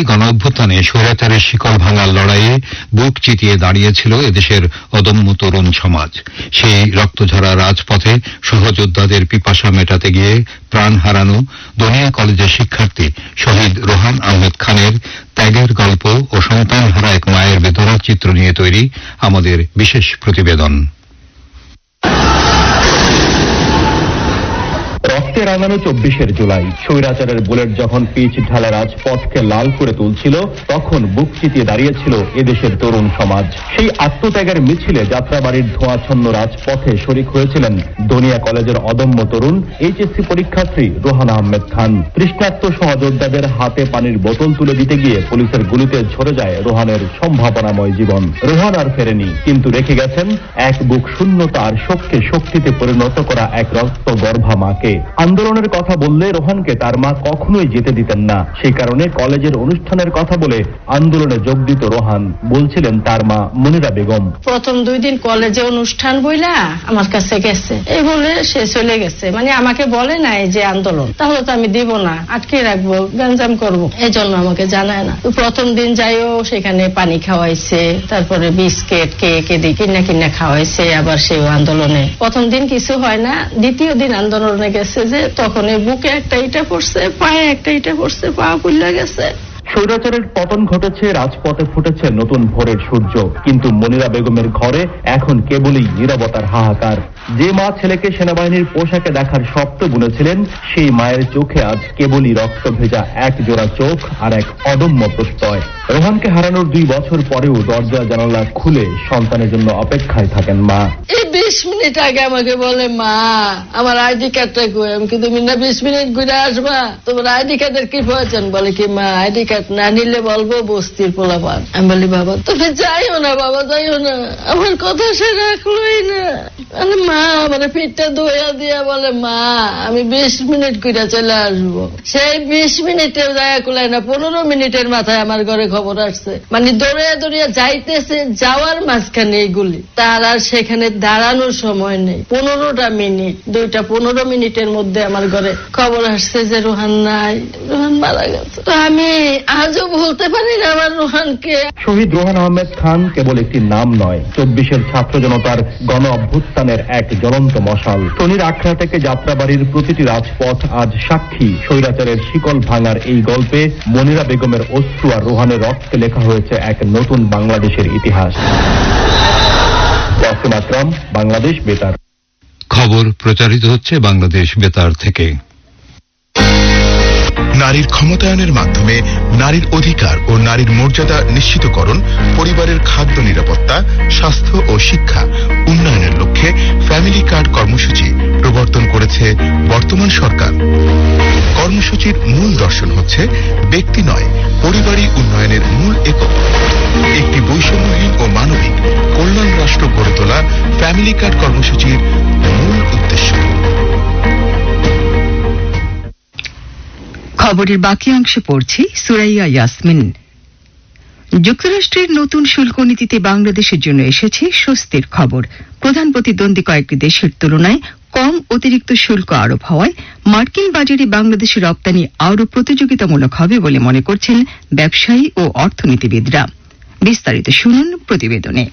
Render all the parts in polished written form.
গণঅভ্যুত্থানে স্বৈরাচারের শিকল ভাঙার লড়াইয়ে বুক চিতিয়ে দাঁড়িয়েছিল এদেশের অদম্য তরুণ সমাজ। সেই রক্তঝরা রাজপথে সহযোদ্ধাদের পিপাসা মেটাতে গিয়ে প্রাণ হারানো দনিয়া কলেজের শিক্ষার্থী শহীদ রোহান আহমেদ খানের ত্যাগের গল্প ও সন্তানহারা এক মায়ের বেদনার চিত্র নিয়ে তৈরি আমাদের বিশেষ প্রতিবেদন। রক্তে রাঙানো 24 জুলাই স্বৈরাচারের বুলেট যখন পিচ ঢালা রাজপথকে লাল করে তুলছিল, তখন বুক চিতিয়ে দাঁড়িয়েছিল এদেশের তরুণ সমাজ। সেই আত্মত্যাগের মিছিলে যাত্রাবাড়ির ধোঁয়াচ্ছন্ন রাজপথে শরিক হয়েছিলেন দনিয়া কলেজের অদম্য তরুণ এইচএসসি পরীক্ষার্থী রোহান আহমেদ খান। তৃষ্ণার্ত সহযোদ্ধাদের হাতে পানির বোতল তুলে দিতে গিয়ে পুলিশের গুলিতে ঝরে যায় রোহানের সম্ভাবনাময় জীবন। রোহান আর ফেরেনি, কিন্তু রেখে গেছেন এক বুক শূন্যতা আর শোককে শক্তিতে পরিণত করা এক রক্ত গর্ভা মাকে। আন্দোলনের কথা বললে রোহানকে তার মা কখনোই যেতে দিতেন না। সেই কারণে কলেজের অনুষ্ঠানের কথা বলে আন্দোলনে যোগ দিত রোহান, বলছিলেন তার মা মনিরা বেগম। প্রথম 2 দিন কলেজে অনুষ্ঠান বইলা আমার কাছে গেছে, এই বলে সে চলে গেছে। মানে আমাকে বলে নাই যে আন্দোলন, তাহলে তো আমি দিব না, আটকে রাখবো, গঞ্জাম করবো, এই জন্য আমাকে জানায় না। তো প্রথম দিন যাইও সেখানে পানি খাওয়াইছে, তারপরে বিস্কিট কেক এদিকে কিনা খাওয়াইছে। আবার সেই আন্দোলনে প্রথম দিন কিছু হয় না, দ্বিতীয় দিন আন্দোলনে গেছে যে তখন বুকে একটা ইটা পড়ছে, পায়ে একটা ইটা পড়ছে, পা ফুলে গেছে। স্বৈরাচারের পতন ঘটেছে, রাজপথে ফুটেছে নতুন ভোরের সূর্য, কিন্তু মনিরা বেগমের ঘরে এখন কেবলই নীরবতার হাহাকার। যে মা ছেলেকে সেনাবাহিনীর পোশাকে দেখার স্বপ্ন বুনেছিলেন, সেই মায়ের চোখে আজ কেবলই রক্ত ভেজা এক জোড়া চোখ আর এক অদম্য প্রত্যয়। রোহানকে হারানোর 2 বছর পরেও দরজা জানালা খুলে সন্তানের জন্য অপেক্ষায় থাকেন মা। এই 20 মিনিট আগে আমাকে বলে, মা আমার আইডি কার্ডটা কই? আমি কি তুমি না 20 মিনিট ঘুরে আসবা? তোমার আইডি কার্ডের কি প্রয়োজন? বলে কি, মা আইডি কার্ড না নিলে বলবো বস্তির পোলাপান। আমি বলি, বাবা তুমি যাইও না, বাবা যাইও না। আমার কথা সে রাখলোই না। মানে মা আমার পিঠটা ধোয়া দিয়া বলে, মা আমি 20 মিনিট ঘুরে চলে আসবো। সেই 20 মিনিটের জায়গা কুলায় না, 15 মিনিটের মাথায় আমার ঘরে খবর আসছে। মানে দৌড়িয়া দৌড়িয়া যাইতেছে, যাওয়ার মাঝখানে এইগুলি, তার আর সেখানে দাঁড়ানোর সময় নেই। 15টা মিনিট, 15 মিনিটের মধ্যে আমার ঘরে খবর আসছে যে রোহান নাই, রোহান মারা গেছে। তো আমি আজও বলতে পারি না আমার রোহানকে। শহীদ রোহান আহমেদ খান কেবল একটি নাম নয়, 24 ছাত্র জনতার গণ অভ্যুত্থানের এক জ্বলন্ত মশাল। শনির আখড়া থেকে যাত্রাবাড়ির প্রতিটি রাজপথ আজ সাক্ষী স্বৈরাচারের শিকল ভাঙার এই গল্পে মনিরা বেগমের অশ্রু আর রোহানের রক্তে লেখা হয়েছে এক নতুন বাংলাদেশের ইতিহাস। ওয়াসিম আকরাম, বাংলাদেশ বেতার। খবর প্রচারিত হচ্ছে বাংলাদেশ বেতার থেকে। নারীর ক্ষমতায়নের মাধ্যমে নারীর অধিকার ও নারীর মর্যাদা নিশ্চিতকরণ, পরিবারের খাদ্য নিরাপত্তা, স্বাস্থ্য ও শিক্ষা উন্নয়নের লক্ষ্যে ফ্যামিলি কার্ড কর্মসূচি প্রবর্তন করেছে বর্তমান সরকার। কর্মসূচির মূল দর্শন হচ্ছে ব্যক্তি নয়, পরিবারই উন্নয়নের মূল একক। একটি বৈষম্যহীন ও মানবিক কল্যাণ রাষ্ট্র গড়ে তোলা ফ্যামিলি কার্ড কর্মসূচির মূল উদ্দেশ্য। খবরের বাকি অংশে পড়ছি সুরাইয়া ইয়াসমিন। যুক্তরাষ্ট্রের নতুন শুল্ক নীতিতে বাংলাদেশের জন্য এসেছে স্বস্তির খবর। প্রধান প্রতিদ্বন্দ্বী কয়েকটি দেশের তুলনায় কম অতিরিক্ত শুল্ক আরোপ হওয়ায় মার্কিন বাজারে বাংলাদেশের রপ্তানি আরও প্রতিযোগিতামূলক হবে বলে মনে করছেন ব্যবসায়ী ও অর্থনীতিবিদরা। বিস্তারিত শুনুন প্রতিবেদনে।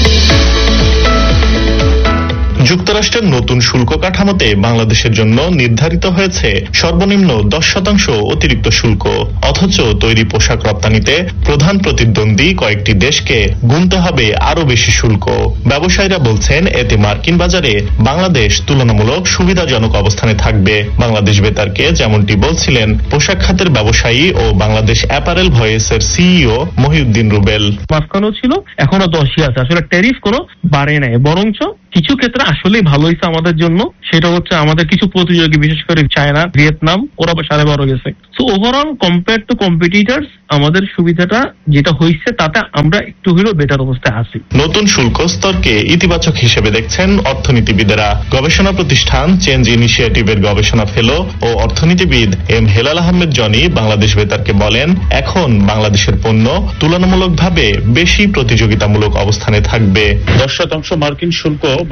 যুক্তরাষ্ট্রের নতুন শুল্ক কাঠামোতে বাংলাদেশের জন্য নির্ধারিত হয়েছে সর্বনিম্ন 10% অতিরিক্ত শুল্ক। অথচ তৈরি পোশাক রপ্তানিতে প্রধান প্রতিদ্বন্দ্বী কয়েকটি দেশকে গুনতে হবে আরো বেশি শুল্ক। ব্যবসায়ীরা বলছেন এতে মার্কিন বাজারে বাংলাদেশ তুলনামূলক সুবিধাজনক অবস্থানে থাকবে। বাংলাদেশ বেতারকে যেমনটি বলছিলেন পোশাক খাতের ব্যবসায়ী ও বাংলাদেশ অ্যাপারেল ভয়েসের সিইও মহিউদ্দিন রুবেল। মাঝখানেও ছিল, এখনো 10ই আছে। আসলে ট্যারিফ কোনো বাড়ে নাই, বরঞ্চ কিছু ক্ষেত্রে আসলেই ভালো হয়েছে আমাদের জন্য। সেটা হচ্ছে আমাদের কিছু প্রতিযোগী, বিশেষ করে চায়না, ভিয়েতনাম, ওরা 12.5 গেছে। So overall compare to competitors আমাদের সুবিধাটা যেটা হয়েছে তাতে আমরা একটু হলেও বেটার অবস্থায় আছি। নতুন শুল্ক স্তরকে ইতিবাচক হিসেবে দেখছেন অর্থনীতিবিদেরা। গবেষণা প্রতিষ্ঠান চেঞ্জ ইনিশিয়েটিভের গবেষণা ফেলো ও অর্থনীতিবিদ এম হেলাল আহমেদ জনি বাংলাদেশ বেতারকে বলেন, এখন বাংলাদেশের পণ্য তুলনামূলকভাবে বেশি প্রতিযোগিতামূলক অবস্থানে থাকবে। 10% মার্কিন শুল্ক বাংলাদেশে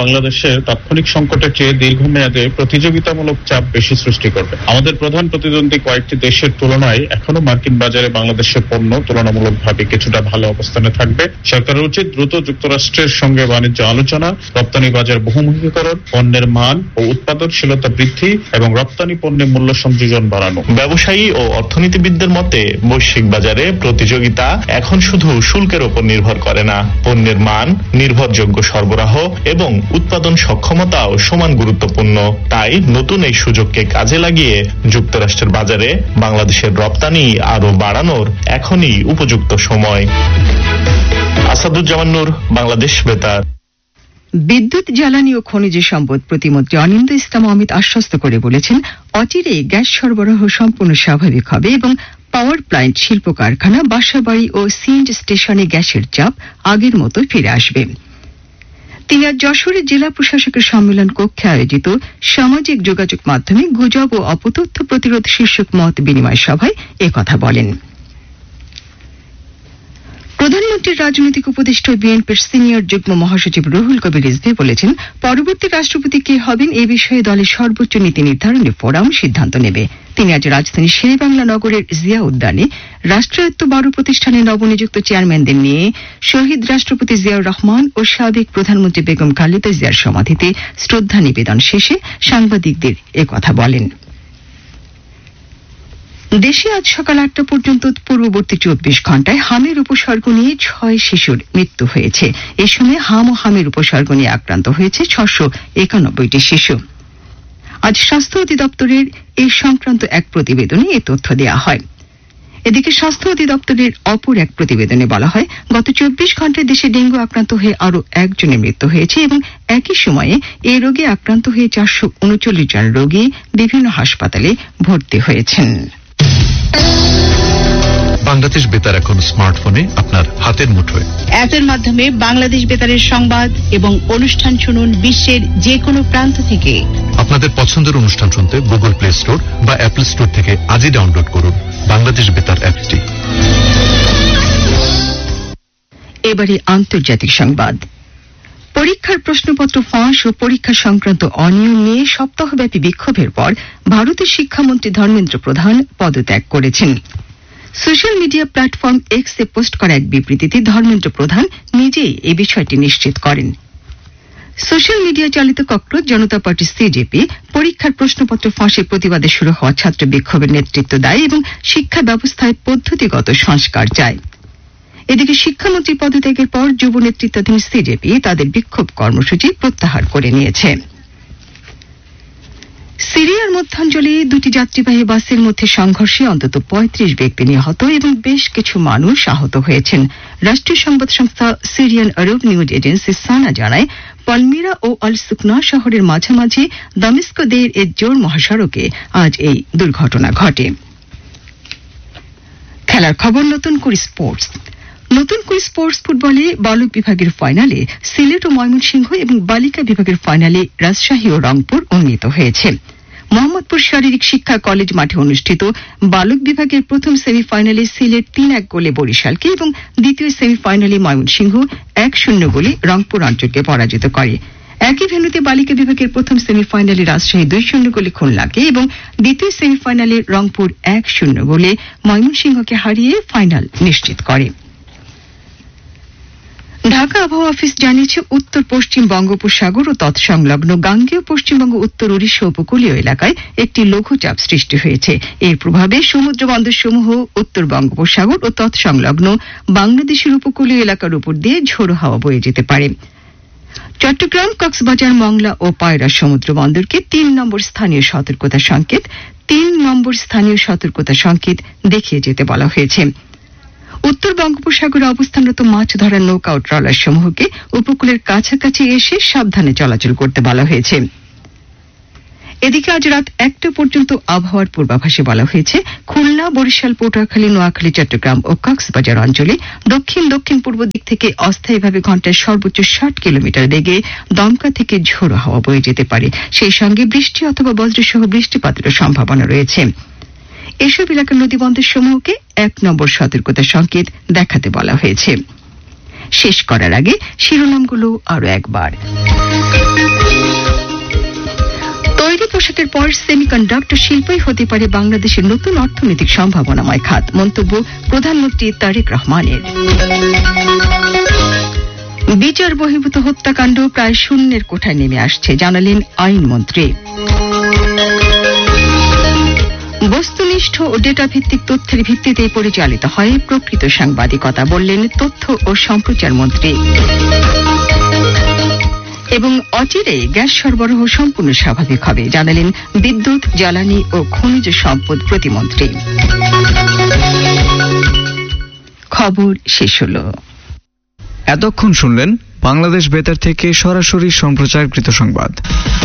হচ্ছে তাৎক্ষণিক সংকটের চেয়ে দীর্ঘমেয়াদে প্রতিযোগিতামূলক চাপ বেশি সৃষ্টি করবে। আমাদের প্রধান প্রতিদ্বন্দ্বী কয়েকটি দেশের তুলনায় এখনো মার্কিন বাজারে বাংলাদেশের পণ্য তুলনামূলকভাবে কিছুটা ভালো অবস্থানে থাকবে। সরকারের উচিত দ্রুত যুক্তরাষ্ট্রের সঙ্গে বাণিজ্য আলোচনা, রপ্তানি বাজার বহুমুখীকরণ, পণ্যের মান ও উৎপাদনশীলতা বৃদ্ধি এবং রপ্তানি পণ্যে মূল্য সংযোজন বাড়ানো। ব্যবসায়ী ও অর্থনীতিবিদদের মতে বৈশ্বিক বাজারে প্রতিযোগিতা এখন শুধু শুল্কের উপর নির্ভর করে না, পণ্যের মান, নির্ভরযোগ্য সরবরাহ এবং উৎপাদন সক্ষমতাও সমান গুরুত্বপূর্ণ। তাই নতুন এই সুযোগকে কাজে লাগিয়ে যুক্তরাষ্ট্রের বাজারে বাংলাদেশের রপ্তানি আরো বাড়ানোর এখনই উপযুক্ত সময়। আসাদুজ্জামান নূর, বাংলাদেশ বেতার। বিদ্যুৎ, জ্বালানি ও খনিজ সম্পদ প্রতিমন্ত্রী অনিন্দ্য ইসলাম অমিত আশ্বস্ত করে বলেছেন, অচিরেই গ্যাস সরবরাহ সম্পূর্ণ স্বাভাবিক হবে এবং পাওয়ার প্ল্যান্ট, শিল্প কারখানা, বাসাবাড়ি ও সিএনজি স্টেশনে গ্যাসের চাপ আগের মতো ফিরে আসবে। তিনি আজ যশোরে জেলা প্রশাসকের সম্মেলন কক্ষে আয়োজিত সামাজিক যোগাযোগ মাধ্যমে গুজব ও অপতথ্য প্রতিরোধ শীর্ষক মত বিনিময় সভায় একথা বলেন। প্রধানমন্ত্রীর রাজনৈতিক উপদেষ্টা বিএনপির সিনিয়র যুগ্ম মহাসচিব রুহুল কবির রিজভী বলেছেন, পরবর্তী রাষ্ট্রপতি কে হবেন এ বিষয়ে দলের সর্বোচ্চ নীতি নির্ধারণী ফোরাম সিদ্ধান্ত নেবে। তিনি আজ রাজধানীর শেরেবাংলা নগরের জিয়া উদ্যানে রাষ্ট্রায়ত্ত 12 প্রতিষ্ঠানের নবনিযুক্ত চেয়ারম্যানদের নিয়ে শহীদ রাষ্ট্রপতি জিয়াউর রহমান ও সাবেক প্রধানমন্ত্রী বেগম খালেদা জিয়ার সমাধিতে শ্রদ্ধা নিবেদন শেষে সাংবাদিকদের একথা বলেন। দেশে আজ সকাল 8টা পর্যন্ত পূর্ববর্তী 24 ঘণ্টায় হামের উপসর্গ নিয়ে 6 শিশুর মৃত্যু হয়েছে। এ সময় হাম ও হামের উপসর্গ নিয়ে আক্রান্ত হয়েছে 691টি শিশু। আজ স্বাস্থ্য অধিদপ্তরের এই সংক্রান্ত এক প্রতিবেদনে এ তথ্য দেওয়া হয়। এদিকে স্বাস্থ্য অধিদপ্তরের অপর এক প্রতিবেদনে বলা হয়, গত 24 ঘণ্টায় দেশে ডেঙ্গু আক্রান্ত হয়ে আরও একজনের মৃত্যু হয়েছে এবং একই সময়ে এই রোগে আক্রান্ত হয়ে 439 জন রোগী বিভিন্ন হাসপাতালে ভর্তি হয়েছেন। বাংলাদেশ বেতার এখন স্মার্টফোনে আপনার হাতের মুঠোয়। অ্যাপের মাধ্যমে বাংলাদেশ বেতারের সংবাদ এবং অনুষ্ঠান শুনুন বিশ্বের যে কোনো প্রান্ত থেকে। আপনাদের পছন্দের অনুষ্ঠান শুনতে গুগল প্লে স্টোর বা অ্যাপল স্টোর থেকে আজই ডাউনলোড করুন বাংলাদেশ বেতার অ্যাপটি। এবারে আন্তর্জাতিক সংবাদ। পরীক্ষার প্রশ্নপত্র ফাঁস ও পরীক্ষা সংক্রান্ত অনিয়ম নিয়ে সপ্তাহব্যাপী বিক্ষোভের পর ভারতের শিক্ষামন্ত্রী ধর্মেন্দ্র প্রধান পদত্যাগ করেছেন। সোশ্যাল মিডিয়া প্ল্যাটফর্ম এক্সে পোস্ট করা এক বিবৃতিতে ধর্মেন্দ্র প্রধান নিজেই এই বিষয়টি নিশ্চিত করেন। সোশ্যাল মিডিয়া চালিত ককরোচ জনতা পার্টি সিজেপি পরীক্ষার প্রশ্নপত্র ফাঁসের প্রতিবাদে শুরু হওয়া ছাত্র বিক্ষোভের নেতৃত্ব দেয় এবং শিক্ষা ব্যবস্থায় পদ্ধতিগত সংস্কার চায়। এদিকে শিক্ষামন্ত্রী পদত্যাগের পর যুব নেতৃত্বাধীন সিজেপি তাদের বিক্ষোভ কর্মসূচি প্রত্যাহার করে নিয়েছে। সিরিয়ার মধ্যাঞ্চলে দুটি যাত্রীবাহী বাসের মধ্যে সংঘর্ষে অন্তত 35 ব্যক্তি নিহত এবং বেশ কিছু মানুষ আহত হয়েছেন। রাষ্ট্রীয় সংবাদ সংস্থা সিরিয়ান আরব নিউজ এজেন্সি সানা জানায়, পালমিরা ও আল সুকনা শহরের মাঝামাঝি দামেস্ক দের এজোর মহাসড়কে আজ এই দুর্ঘটনা ঘটে। খেলার খবর। নতুন করে স্পোর্টস ফুটবলে বালক বিভাগের ফাইনালে সিলেট ও ময়মনসিংহ এবং বালিকা বিভাগের ফাইনালে রাজশাহী ও রংপুর উন্নীত হয়েছে। মোহাম্মদপুর শারীরিক শিক্ষা কলেজ মাঠে অনুষ্ঠিত বালক বিভাগের প্রথম সেমিফাইনালে সিলেট 3-1 গোলে বরিশালকে এবং দ্বিতীয় সেমিফাইনালে ময়মনসিংহ 1-0 গোলে রংপুর অঞ্চলকে পরাজিত করে। একই ভেন্যুতে বালিকা বিভাগের প্রথম সেমিফাইনালে রাজশাহী 2-0 গোলে খুলনাকে এবং দ্বিতীয় সেমিফাইনালে রংপুর 1-0 গোলে ময়মনসিংহকে হারিয়ে ফাইনাল নিশ্চিত করে। ঢাকা আবহাওয়া অফিস জানিয়েছে, উত্তর পশ্চিম বঙ্গোপসাগর ও তৎসংলগ্ন গাঙ্গেয় পশ্চিমবঙ্গ উত্তর ওড়িশা উপকূলীয় এলাকায় একটি লঘুচাপ সৃষ্টি হয়েছে। এর প্রভাবে সমুদ্র বন্দরসমূহ উত্তর বঙ্গোপসাগর ও তৎসংলগ্ন বাংলাদেশের উপকূলীয় এলাকার উপর দিয়ে ঝোড়ো হাওয়া বয়ে যেতে পারে। চট্টগ্রাম, কক্সবাজার, মংলা ও পায়রা সমুদ্র বন্দরকে 3 নম্বর স্থানীয় সতর্কতা সংকেত দেখিয়ে যেতে বলা হয়েছে। উত্তর বঙ্গোপসাগরে অবস্থানরত মাছ ধরার নৌকা ও ট্রলার সমূহকে উপকূলের কাছাকাছি এসে সাবধানে চলাচল করতে বলা হয়েছে। এদিকে আজ রাত 1টা পর্যন্ত আবহাওয়ার পূর্বাভাসে বলা হয়েছে, খুলনা, বরিশাল, পটুয়াখালী, নোয়াখালী, চট্টগ্রাম ও কক্সবাজার অঞ্চলে দক্ষিণ পূর্ব দিক থেকে অস্থায়ীভাবে ঘণ্টায় সর্বোচ্চ 60 কিলোমিটার বেগে দমকা থেকে ঝোড়ো হাওয়া বয়ে যেতে পারে। সেই সঙ্গে বৃষ্টি অথবা বজ্রসহ বৃষ্টিপাতের সম্ভাবনা রয়েছে। এসব এলাকার নদীবন্দর সমূহকে 1 নম্বর সতর্কতা সংকেত দেখাতে বলা হয়েছে। শেষ করার আগে শিরোনামগুলো আরো একবার। তৈরি পোশাকের পর সেমিকন্ডাক্টর শিল্পই হতে পারে বাংলাদেশের নতুন অর্থনৈতিক সম্ভাবনাময় খাত, মন্তব্য প্রধানমন্ত্রী তারেক রহমানের। বিচার বহির্ভূত হত্যাকাণ্ড প্রায় শূন্যের কোঠায় নেমে আসছে, জানালেন আইনমন্ত্রী। বস্তুনিষ্ঠ ও ডেটা ভিত্তিক তথ্যের ভিত্তিতে পরিচালিত হয় প্রকৃত সাংবাদিকতা, বললেন তথ্য ও সম্প্রচার মন্ত্রী। এবং অচিরে গ্যাস সরবরাহ সম্পূর্ণ স্বাভাবিক হবে, জানালেন বিদ্যুৎ, জ্বালানি ও খনিজ সম্পদ প্রতিমন্ত্রী। খবর শেষ হলো। এতক্ষণ শুনলেন বাংলাদেশ বেতার থেকে সরাসরি সম্প্রচারকৃত সংবাদ।